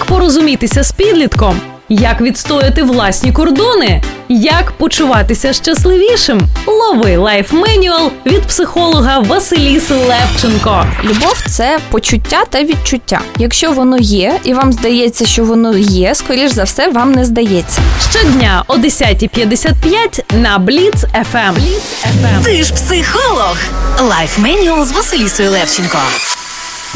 порозумітися з підлітком? Як відстояти власні кордони? Як почуватися щасливішим? Лови лайф-менюал від психолога Василіси Левченко. Любов – це почуття та відчуття. Якщо воно є, і вам здається, що воно є, скоріш за все, вам не здається. Щодня о 10:55 на Бліц FM. Ти ж психолог. Лайф-менюал з Василісою Левченко.